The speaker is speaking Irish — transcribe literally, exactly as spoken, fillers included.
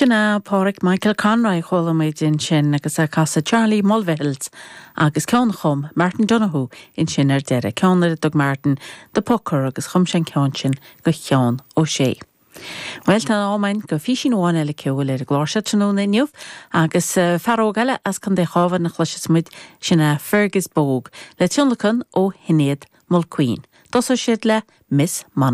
Sinna Pádraig Michael Conroy chola méid in sin agus a casa Charlie Mulvihils agus ceann chum Martin Donoghue in sin ar deire ceann Doug Martin de pocar agus chum sin ceann sin go cheann ó sé. Well tá ámain go fí sin óháin eile ceúil ar a gláirse tróna inniuh agus fearóg eile as chun de chábhar na chluiseasmuid sinna Fergus Bóg le tionlachan ó Hinéad Mulqueen. Dosa siad le Miss Mana.